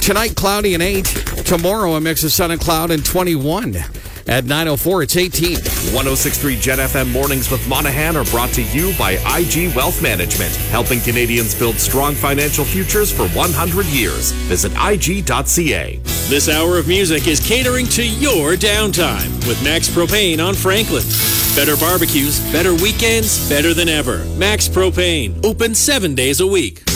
Tonight, cloudy and 8. Tomorrow, a mix of sun and cloud and 21. At 9:04, it's 18. 106.3 Jet FM Mornings with Monahan are brought to you by IG Wealth Management, helping Canadians build strong financial futures for 100 years. Visit IG.ca. This hour of music is catering to your downtime with Max Propane on Franklin. Better barbecues, better weekends, better than ever. Max Propane, open 7 days a week.